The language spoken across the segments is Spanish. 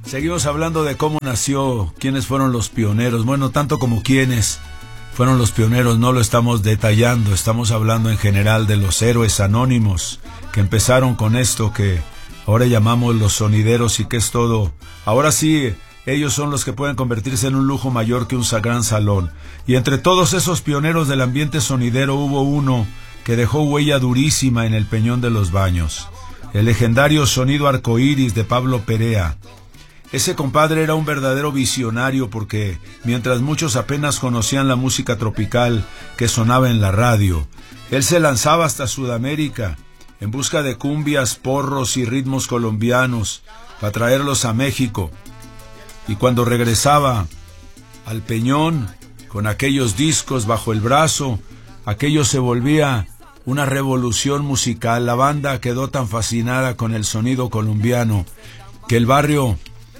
Seguimos hablando de cómo nació, quiénes fueron los pioneros. Bueno, tanto como quiénes fueron los pioneros no lo estamos detallando. Estamos hablando en general de los héroes anónimos que empezaron con esto que ahora llamamos los sonideros y que es todo. Ahora sí, ellos son los que pueden convertirse en un lujo mayor que un gran salón. Y entre todos esos pioneros del ambiente sonidero hubo uno que dejó huella durísima en el Peñón de los Baños. El legendario sonido arcoíris de Pablo Perea. Ese compadre era un verdadero visionario porque, mientras muchos apenas conocían la música tropical que sonaba en la radio, él se lanzaba hasta Sudamérica en busca de cumbias, porros y ritmos colombianos para traerlos a México. Y cuando regresaba al Peñón con aquellos discos bajo el brazo, aquello se volvía una revolución musical. La banda quedó tan fascinada con el sonido colombiano que el barrio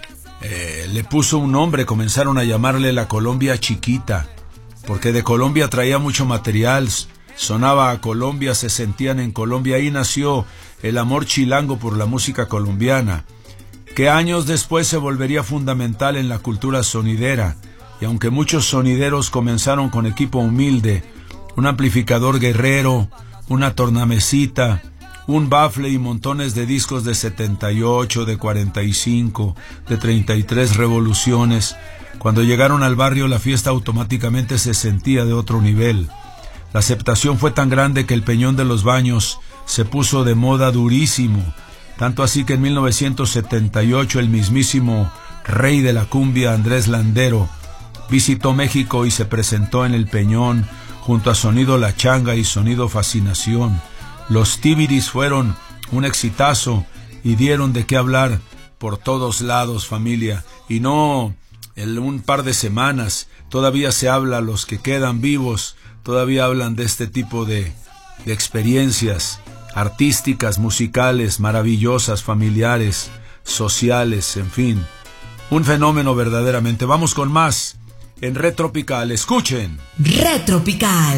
le puso un nombre, comenzaron a llamarle la Colombia Chiquita, porque de Colombia traía mucho material, sonaba a Colombia, se sentían en Colombia. Ahí nació el amor chilango por la música colombiana, que años después se volvería fundamental en la cultura sonidera. Y aunque muchos sonideros comenzaron con equipo humilde, un amplificador guerrero, una tornamesita, un bafle y montones de discos de 78, de 45, de 33 revoluciones, cuando llegaron al barrio la fiesta automáticamente se sentía de otro nivel. La aceptación fue tan grande que el Peñón de los Baños se puso de moda durísimo, tanto así que en 1978 el mismísimo rey de la cumbia, Andrés Landero, visitó México y se presentó en el Peñón junto a Sonido La Changa y Sonido Fascinación. Los Tibiris fueron un exitazo y dieron de qué hablar por todos lados, familia. Y no en un par de semanas, todavía se habla, los que quedan vivos, todavía hablan de este tipo de experiencias artísticas, musicales, maravillosas, familiares, sociales, en fin. Un fenómeno verdaderamente. Vamos con más en Red Tropical. Escuchen. Red Tropical.